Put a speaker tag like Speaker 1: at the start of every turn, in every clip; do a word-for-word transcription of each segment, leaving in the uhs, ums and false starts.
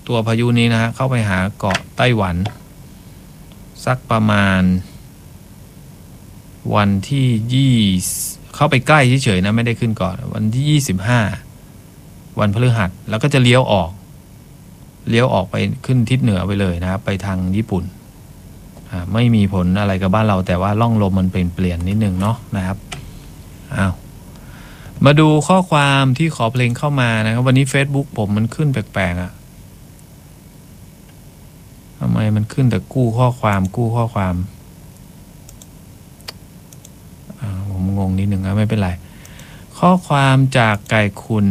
Speaker 1: ตัวพายุนี้นะฮะเข้าไปหาเกาะไต้หวันสักประมาณวันที่ยี่เข้าไปใกล้เฉยๆนะไม่ได้ขึ้นเกาะวันที่ยี่สิบห้าวันพฤหัสแล้วก็จะเลี้ยวออกเลี้ยวออกไปขึ้นทิศเหนือไปเลยนะครับไปทางญี่ปุ่นไม่มีผลอะไรกับบ้านเราแต่ว่าล่องลมมันเป็นเปลี่ยนนิดนึงเนาะนะครับอ้าวมาดูข้อความที่ขอเพลงเข้ามานะครับวันนี้ Facebook ผมมันขึ้นแปลกๆอ่ะทำไมมันขึ้นแต่กู้ข้อความกู้ข้อความผมงงนิดนึงนะไม่เป็นไรข้อความจากไก่คุณ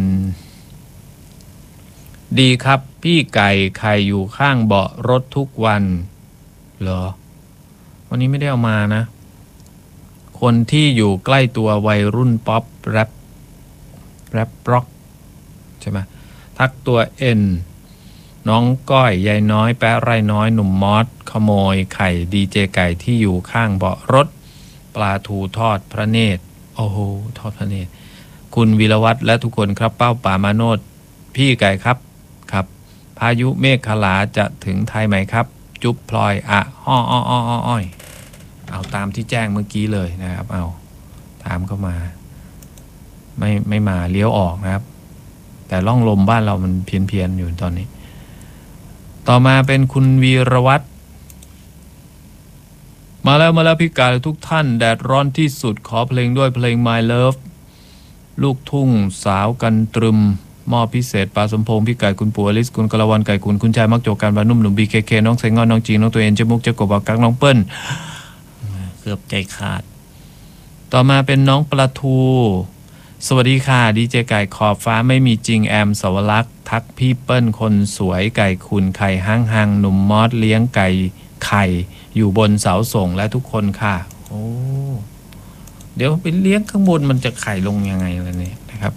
Speaker 1: ดีครับพี่ไก่ใครอยู่ข้างเบาะรถทุกวันเหรอวันนี้ไม่ได้เอามานะคนที่อยู่ใกล้ตัววัยรุ่นป๊อปแรปแรปร็อกใช่ไหมทักตัวเอ็นน้องก้อยยายน้อยแปะไรน้อยหนุ่มมอสขโมยไข่ดีเจไก่ที่อยู่ข้างเบาะรถปลาทูทอดพระเนตรโอ้โหทอดพระเนตรคุณวีรวัฒน์และทุกคนครับเป้าป่ามาโนดพี่ไก่ครับครับพายุเมฆขลาจะถึงไทยไหมครับจุ๊บพลอยอ่ะอ้ออ้ออ้ออ้อยเอาตามที่แจ้งเมื่อกี้เลยนะครับเอาถามเข้ามาไม่ไม่มาเลี้ยวออกนะครับแต่ล่องลมบ้านเรามันเพี้ยนเพียนอยู่ตอนนี้ต่อมาเป็นคุณวีรวัฒน์มาแล้วมาแล้วพี่กาทุกท่านแดดร้อนที่สุดขอเพลงด้วยเพลง My Love ลูกทุ่งสาวกันตรึมมอบพิเศษปาสมพงษ์พี่ไก่คุณปู่อลิสคุณกระวันไก่คุณคุณชายมักโจการบานุ่มหนุ่มบีเคเคน้องไซงอนน้องจีน้องตัวเอ็นเจมุกเจกบกักน้องเปิ้ลเกือบใจขาดต่อมาเป็นน้องปลาทูสวัสดีค่ะดีเจไก่ขอบฟ้าไม่มีจริงแอมสวรักษ์ทักพี่เปิ้ลคนสวยไก่คุณไข่ห้างหางหนุ่มมอสเลี้ยงไก่ไข่อยู่บนเสาส่งและทุกคนค่ะโอ้เดี๋ยวไปเลี้ยงข้างบนมันจะไข่ลงยังไงล่ะเนี่ยนะครับ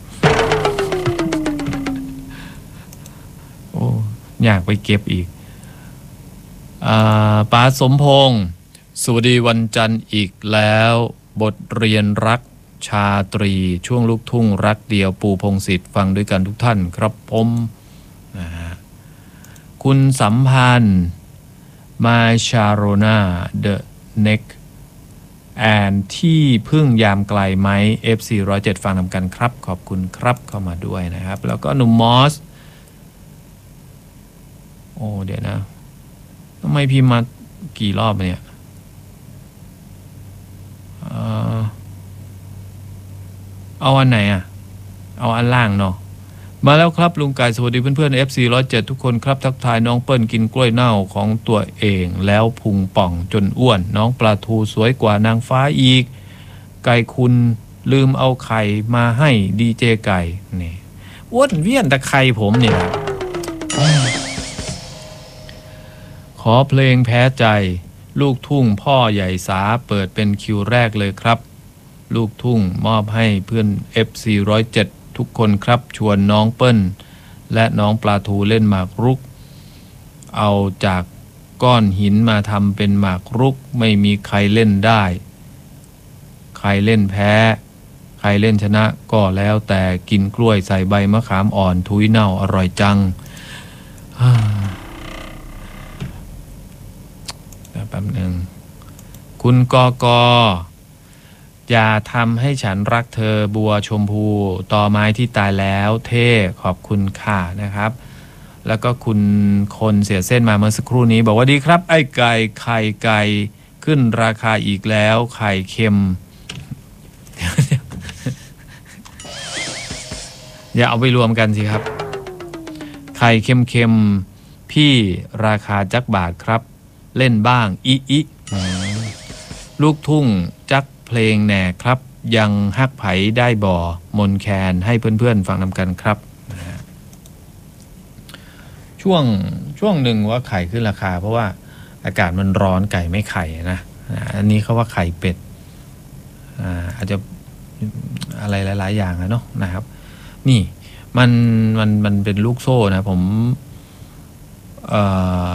Speaker 1: โอ้อยากไปเก็บอีกอ่าป๋าสมพงษ์สวัสดีวันจันทร์อีกแล้วบทเรียนรักชาตรีช่วงลูกทุ่งรักเดียวปูพงศิษฐ์ฟังด้วยกันทุกท่านครับผมนะฮะคุณสัมพันธ์มาชาโรนาเดอะเน็กแอนที่พึ่งยามไกลไหม เอฟ ซี หนึ่งร้อยเจ็ดฟังนำกันครับขอบคุณครับเข้ามาด้วยนะครับแล้วก็หนุ่มมอสโอ้เดี๋ยวนะทำไมพิมพ์มากี่รอบเนี่ยเอ่อเอาอันไหนอ่ะเอาอันล่างเนาะมาแล้วครับลุงไก่สวัสดีเพื่อนๆ เอฟ ซี หนึ่งร้อยเจ็ดทุกคนครับทักทายน้องเปิ้ลกินกล้วยเน่าของตัวเองแล้วพุงป่องจนอ้วนน้องปลาทูสวยกว่านางฟ้าอีกไก่คุณลืมเอาไข่มาให้ดีเจไก่นี่อ้วนเวียนตะไคร่ผมเนี่ยขอเพลงแพ้ใจลูกทุ่งพ่อใหญ่สาเปิดเป็นคิวแรกเลยครับลูกทุ่งมอบให้เพื่อน เอฟ ซี หนึ่งร้อยเจ็ดทุกคนครับชวนน้องเปิ้ลและน้องปลาทูเล่นหมากรุกเอาจากก้อนหินมาทำเป็นหมากรุกไม่มีใครเล่นได้ใครเล่นแพ้ใครเล่นชนะก็แล้วแต่กินกล้วยใส่ใบมะขามอ่อนทุยเน่าอร่อยจังแป๊บนึงคุณกกอย่าทำให้ฉันรักเธอบัวชมพูต่อไม้ที่ตายแล้วเท่ขอบคุณค่ะนะครับแล้วก็คุณคนเสียเส้นมาเมื่อสักครู่นี้บอกว่าดีครับไอ้ไก่ไข่ไก่ขึ้นราคาอีกแล้วไข่เค็ม อย่าเอาไปรวมกันสิครับไข่เค็มๆพี่ราคาจักบาทครับเล่นบ้างอิอิลูกทุ่งจักเพลงแหน่ครับยังฮักไผได้บ่อมนแคนให้เพื่อนๆฟังนำกันครับช่วงช่วงหนึ่งว่าไข่ขึ้นราคาเพราะว่าอากาศมันร้อนไก่ไม่ไข่นะอันนี้เขาว่าไข่เป็ดอาจจะอะไรหลายๆอย่างนะเนาะนะครับนี่มันมันมันเป็นลูกโซ่นะผมเอ่อ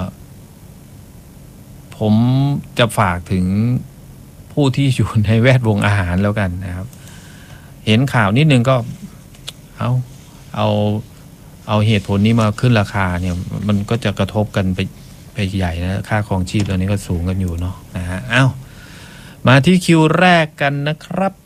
Speaker 1: ผมจะฝากถึงผู้ที่อยู่ในแวดวงอาหารแล้วกันนะครับเห็นข่าวนิดนึงก็เอาเอาเอเอาเหตุผลนี้มาขึ้นราคาเนี่ยมันก็จะกระทบกันไปไปใหญ่นะค่าครองชีพตอนนี้ก็สูงกันอยู่เนาะนะฮะอ้าวมาที่คิวแรกกันนะครับ